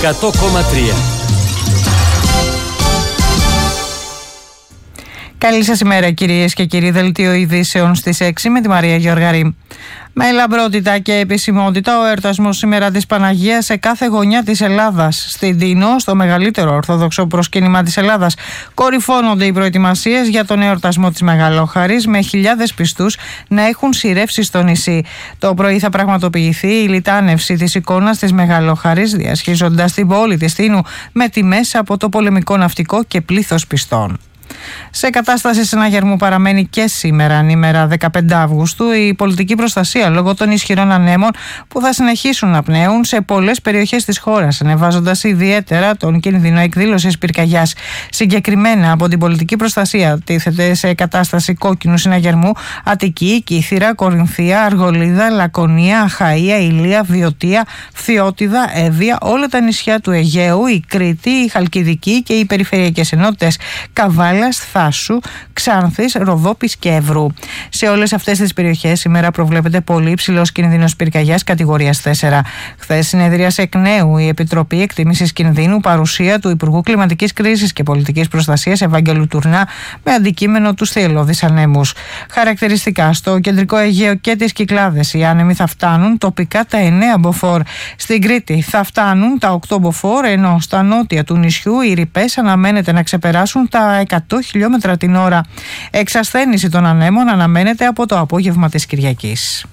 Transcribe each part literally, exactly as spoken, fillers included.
εκατό κόμμα τρία. Καλή σας ημέρα κυρίες και κύριοι. Δελτίο ειδήσεων στις έξι με τη Μαρία Γεωργαρή. Με λαμπρότητα και επισημότητα ο εορτασμός σήμερα της Παναγίας σε κάθε γωνιά της Ελλάδας. Στην Τίνο, στο μεγαλύτερο ορθόδοξο προσκύνημα της Ελλάδας, κορυφώνονται οι προετοιμασίες για τον εορτασμό της Μεγαλόχαρης, με χιλιάδες πιστούς να έχουν σειρεύσει στο νησί. Το πρωί θα πραγματοποιηθεί η λιτάνευση της εικόνας της Μεγαλόχαρης, διασχίζοντας την πόλη της Τίνου με τιμές από το πολεμικό ναυτικό και πλήθος πιστών. Σε κατάσταση συναγερμού παραμένει και σήμερα, ανήμερα δεκαπέντε Αυγούστου, η πολιτική προστασία λόγω των ισχυρών ανέμων που θα συνεχίσουν να πνέουν σε πολλές περιοχές της χώρας, ανεβάζοντας ιδιαίτερα τον κίνδυνο εκδήλωσης πυρκαγιάς. Συγκεκριμένα, από την πολιτική προστασία τίθεται σε κατάσταση κόκκινου συναγερμού Αττική, Κύθυρα, Κορινθία, Αργολίδα, Λακωνία, Αχαΐα, Ηλία, Βιωτία, Φθιώτιδα, Εύβοια, όλα τα νησιά του Αιγαίου, η Κρήτη, η Χαλκιδική και οι περιφερειακές ενότητες Καβάλα, Θάσου, Ξάνθης, Ροδόπης και Εύρου. Σε όλες αυτές τις περιοχές σήμερα προβλέπεται πολύ υψηλός κίνδυνος πυρκαγιάς κατηγορίας τέσσερα. Χθες συνεδρίασε εκ νέου η Επιτροπή Εκτίμησης Κινδύνου, παρουσία του Υπουργού Κλιματικής Κρίσης και Πολιτικής Προστασίας Ευάγγελου Τουρνά, με αντικείμενο τους θυελλώδεις ανέμους. Χαρακτηριστικά, στο κεντρικό Αιγαίο και τις Κυκλάδες οι άνεμοι θα φτάνουν τοπικά τα εννέα μποφόρ. Στην Κρήτη θα φτάνουν τα οκτώ μποφόρ, ενώ στα νότια του νησιού οι ρηπές αναμένεται να ξεπεράσουν τα εκατό χιλιόμετρα την ώρα. Εξασθένηση των ανέμων αναμένεται από το απόγευμα της Κυριακής.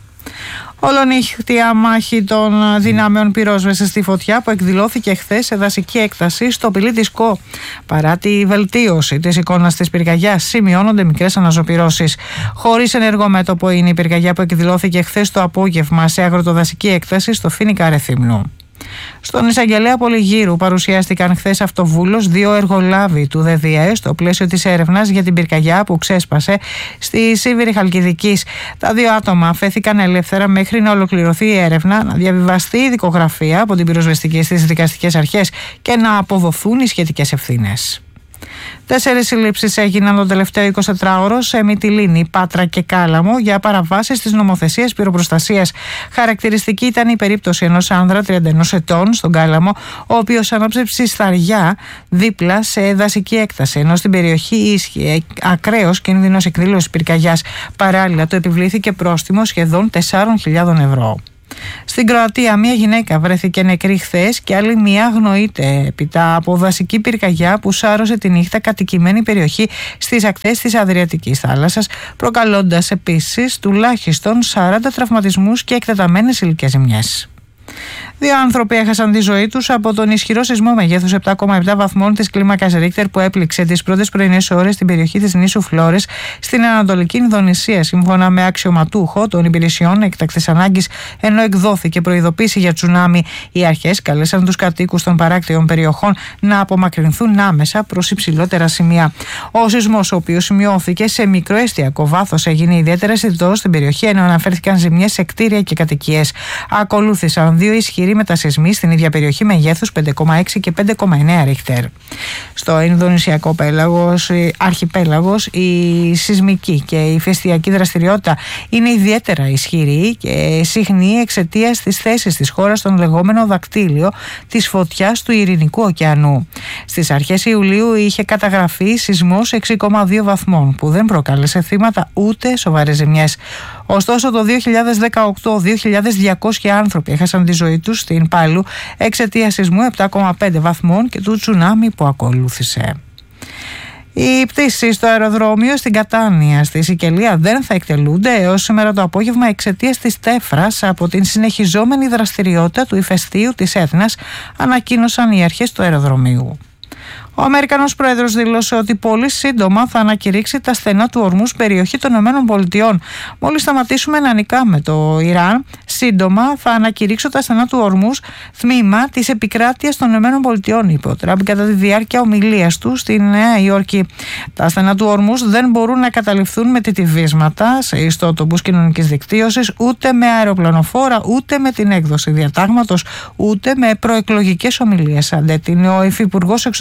Ολονύχτια μάχη των δυνάμεων πυρόσβεσης στη φωτιά που εκδηλώθηκε χθες σε δασική έκταση στο Πηλί της Κο. Παρά τη βελτίωση της εικόνας της πυρκαγιάς, σημειώνονται μικρές αναζωπυρώσεις. Χωρίς ενεργό μέτωπο είναι η πυρκαγιά που εκδηλώθηκε χθες το απόγευμα σε αγροτοδασική έκταση στο Φοίνικα Ρεθύμνου. Στον εισαγγελέα Πολυγύρου παρουσιάστηκαν χθες αυτοβούλος δύο εργολάβοι του ΔΔΕ στο πλαίσιο της έρευνας για την πυρκαγιά που ξέσπασε στη Σίβηρη Χαλκιδικής. Τα δύο άτομα αφέθηκαν ελεύθερα μέχρι να ολοκληρωθεί η έρευνα, να διαβιβαστεί η δικογραφία από την πυροσβεστική στις δικαστικές αρχές και να αποδοθούν οι σχετικές ευθύνες. Τέσσερις συλλήψεις έγιναν τον τελευταίο εικοσιτετράωρο σε Μυτιλήνη, Πάτρα και Κάλαμο για παραβάσεις της νομοθεσίας πυροπροστασίας. Χαρακτηριστική ήταν η περίπτωση ενός άνδρα τριάντα ένα ετών στον Κάλαμο, ο οποίος ανάψευσε σταριά δίπλα σε δασική έκταση, ενώ στην περιοχή ίσχυε ακραίος κίνδυνος εκδήλωσης πυρκαγιάς. Παράλληλα, του επιβλήθηκε πρόστιμο σχεδόν τεσσάρων χιλιάδων ευρώ. Στην Κροατία, μία γυναίκα βρέθηκε νεκρή χθες και άλλη μία αγνοείται έπειτα από δασική πυρκαγιά που σάρωσε τη νύχτα κατοικημένη περιοχή στις ακτές της Αδριατικής θάλασσας, προκαλώντας επίσης τουλάχιστον σαράντα τραυματισμούς και εκτεταμένες υλικές ζημιές. Δύο άνθρωποι έχασαν τη ζωή τους από τον ισχυρό σεισμό μεγέθους επτά κόμμα επτά βαθμών της κλίμακας Ρίχτερ που έπληξε τις πρώτες πρωινές ώρες στην περιοχή της νήσου Φλόρες στην Ανατολική Ινδονησία, σύμφωνα με αξιωματούχο των υπηρεσιών έκτακτης ανάγκης, ενώ εκδόθηκε προειδοποίηση για τσουνάμι. Οι αρχές καλέσαν τους κατοίκους των παράκτιων περιοχών να απομακρυνθούν άμεσα προς υψηλότερα σημεία. Ο σεισμός, ο οποίος σημειώθηκε σε μικρό εστιακό βάθος, έγινε ιδιαίτερα αισθητός στην περιοχή, ενώ αναφέρθηκαν ζημιές σε κτίρια και κατοικίες. Ακολούθησαν δύο ισχυροί μετασεισμοί στην ίδια περιοχή μεγέθους πέντε κόμμα έξι και πέντε κόμμα εννέα Ρίχτερ. Στο Ινδονησιακό πέλαγος, αρχιπέλαγος, η σεισμική και η ηφαιστειακή δραστηριότητα είναι ιδιαίτερα ισχυρή και συχνή εξαιτίας της θέσης της χώρας στον λεγόμενο δακτύλιο της φωτιάς του Ειρηνικού ωκεανού. Στις αρχές Ιουλίου είχε καταγραφεί σεισμός έξι κόμμα δύο βαθμών που δεν προκάλεσε θύματα ούτε σοβαρές ζημιές. Ωστόσο, το δύο χιλιάδες δεκαοκτώ δύο χιλιάδες διακόσιοι άνθρωποι έχασαν τη ζωή τους στην Πάλου εξαιτίας σεισμού επτά κόμμα πέντε βαθμών και του τσουνάμι που ακολούθησε. Οι πτήσεις στο αεροδρόμιο στην Κατάνια στη Σικελία δεν θα εκτελούνται έως σήμερα το απόγευμα εξαιτίας της τέφρας από την συνεχιζόμενη δραστηριότητα του ηφαιστείου της Έθνας, ανακοίνωσαν οι αρχές του αεροδρομίου. Ο Αμερικανός Πρόεδρος δήλωσε ότι πολύ σύντομα θα ανακηρύξει τα στενά του Ορμούζ περιοχή των ΗΠΑ. Μόλις σταματήσουμε να νικάμε το Ιράν, σύντομα θα ανακηρύξω τα στενά του Ορμούζ τμήμα της επικράτειας των ΗΠΑ, είπε ο Τραμπ κατά τη διάρκεια ομιλίας του στη Νέα Υόρκη. Τα στενά του Ορμούζ δεν μπορούν να καταληφθούν με τιτιβίσματα σε ιστότοπους κοινωνικής δικτύωσης, ούτε με αεροπλανοφόρα, ούτε με την έκδοση διατάγματος, ούτε με προεκλογικές ομιλίες, αντέτεινε ο Υφυπουργός Εξωτερικών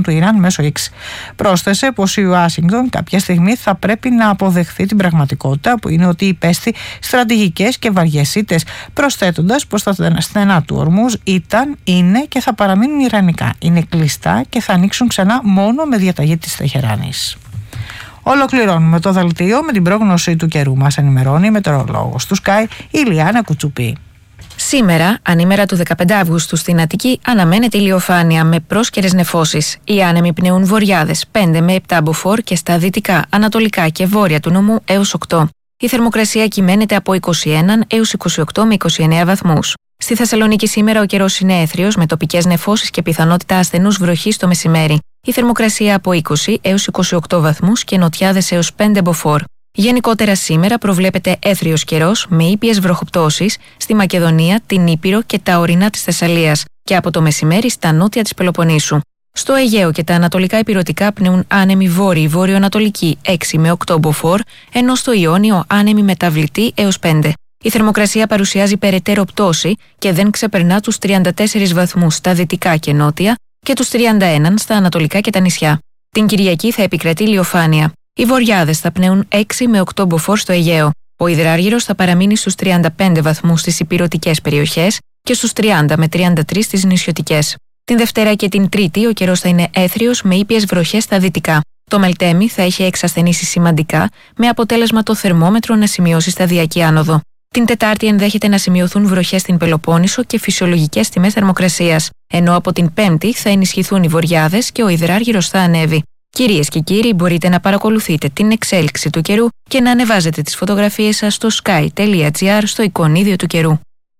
του Ιράν μέσω X. Πρόσθεσε πως η Ουάσιγκτον κάποια στιγμή θα πρέπει να αποδεχθεί την πραγματικότητα, που είναι ότι υπέστη στρατηγικές και βαριές ήττες, προσθέτοντας πως τα στενά του Ορμούζ ήταν, είναι και θα παραμείνουν ιρανικά. Είναι κλειστά και θα ανοίξουν ξανά μόνο με διαταγή της Τεχεράνης. Ολοκληρώνουμε το δελτίο με την πρόγνωση του καιρού. Μας ενημερώνει η μετεωρολόγος του Sky, η Λιάννα Κουτσουπή. Σήμερα, ανήμερα του δεκαπέντε Αυγούστου, στην Αττική αναμένεται ηλιοφάνεια με πρόσκαιρες νεφώσεις. Οι άνεμοι πνέουν βορειάδες πέντε με επτά μποφόρ και στα δυτικά, ανατολικά και βόρεια του νομού έως οκτώ. Η θερμοκρασία κυμαίνεται από είκοσι ένα έως είκοσι οκτώ με είκοσι εννέα βαθμούς. Στη Θεσσαλονίκη σήμερα ο καιρός είναι έθριος με τοπικές νεφώσεις και πιθανότητα ασθενούς βροχής το μεσημέρι. Η θερμοκρασία από είκοσι έως είκοσι οκτώ βαθμούς και νοτιάδες έως πέντε μποφόρ. Γενικότερα σήμερα προβλέπεται έθριος καιρός με ήπιες βροχοπτώσεις στη Μακεδονία, την Ήπειρο και τα ορεινά της Θεσσαλίας και από το μεσημέρι στα νότια της Πελοποννήσου. Στο Αιγαίο και τα ανατολικά ηπειρωτικά πνέουν άνεμοι βόρειοι βορειοανατολικοί έξι με οκτώ μποφόρ, ενώ στο Ιόνιο άνεμοι μεταβλητοί έως πέντε. Η θερμοκρασία παρουσιάζει περαιτέρω πτώση και δεν ξεπερνά τους τριάντα τέσσερις βαθμούς στα δυτικά και νότια και τους τριάντα ένα στα ανατολικά και τα νησιά. Την Κυριακή θα επικρατεί ηλιοφάνεια. Οι βορειάδες θα πνέουν έξι με οκτώ μποφόρ στο Αιγαίο. Ο υδράργυρος θα παραμείνει στους τριάντα πέντε βαθμούς στις ηπειρωτικές περιοχές και στους τριάντα με τριάντα τρία στις νησιωτικές. Την Δευτέρα και την Τρίτη ο καιρός θα είναι έθριος με ήπιες βροχές στα δυτικά. Το Μελτέμι θα έχει εξασθενήσει σημαντικά, με αποτέλεσμα το θερμόμετρο να σημειώσει σταδιακή άνοδο. Την Τετάρτη ενδέχεται να σημειωθούν βροχές στην Πελοπόννησο και φυσιολογικές τιμές θερμοκρασίας, ενώ από την Πέμπτη θα ενισχυθούν οι βορειάδες και ο υδράργυρος θα ανέβει. Κυρίες και κύριοι, μπορείτε να παρακολουθείτε την εξέλιξη του καιρού και να ανεβάζετε τις φωτογραφίες σας στο sky τελεία gr στο εικονίδιο του καιρού.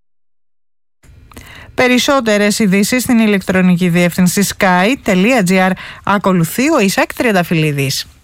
Περισσότερες ειδήσεις στην ηλεκτρονική διεύθυνση sky τελεία gr. Ακολουθεί ο Ισάκ Τριανταφυλλίδης.